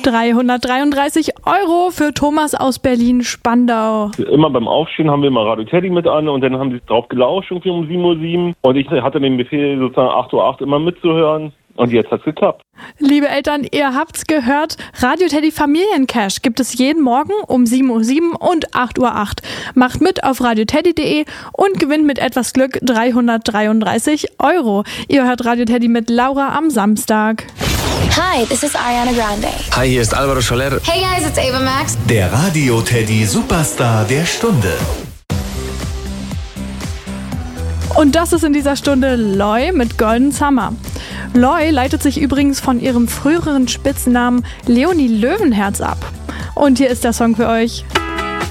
333 € für Thomas aus Berlin-Spandau. Immer beim Aufstehen haben wir immer Radio Teddy mit an und dann haben sie drauf gelauscht, irgendwie um 7:07 Uhr. Und ich hatte den Befehl, sozusagen 8:08 Uhr immer mitzuhören. Und jetzt hat's geklappt. Liebe Eltern, ihr habt's gehört. Radio Teddy Familiencash gibt es jeden Morgen um 7:07 Uhr und 8:08 Uhr. Macht mit auf radioteddy.de und gewinnt mit etwas Glück 333 €. Ihr hört Radio Teddy mit Laura am Samstag. Hi, this is Ariana Grande. Hi, hier ist Alvaro Soler. Hey guys, it's Ava Max. Der Radio Teddy Superstar der Stunde. Und das ist in dieser Stunde Loy mit Golden Summer. Loy leitet sich übrigens von ihrem früheren Spitznamen Leonie Löwenherz ab. Und hier ist der Song für euch.